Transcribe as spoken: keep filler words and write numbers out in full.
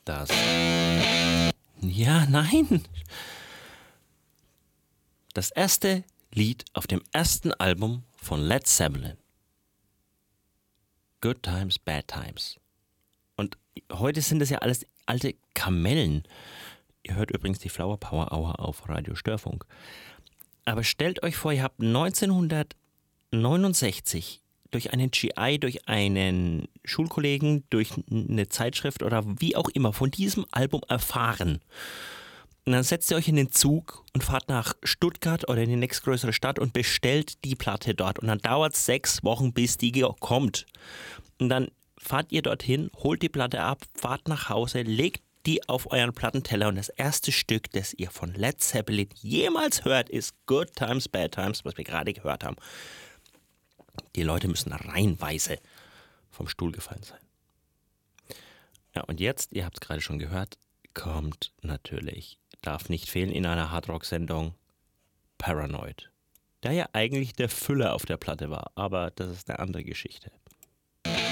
Das. Ja, nein. Das erste Lied auf dem ersten Album von Led Zeppelin. Good Times, Bad Times. Und heute sind das ja alles alte Kamellen. Ihr hört übrigens die Flower Power Hour auf Radio Störfunk. Aber stellt euch vor, ihr habt neunzehnhundertneunundsechzig durch einen G I, durch einen Schulkollegen, durch eine Zeitschrift oder wie auch immer von diesem Album erfahren. Und dann setzt ihr euch in den Zug und fahrt nach Stuttgart oder in die nächstgrößere Stadt und bestellt die Platte dort. Und dann dauert es sechs Wochen, bis die kommt. Und dann fahrt ihr dorthin, holt die Platte ab, fahrt nach Hause, legt die auf euren Plattenteller und das erste Stück, das ihr von Led Zeppelin jemals hört, ist Good Times, Bad Times, was wir gerade gehört haben. Die Leute müssen reihenweise vom Stuhl gefallen sein. Ja, und jetzt, ihr habt es gerade schon gehört, kommt natürlich, darf nicht fehlen in einer Hardrock-Sendung, Paranoid. Der ja eigentlich der Füller auf der Platte war, aber das ist eine andere Geschichte.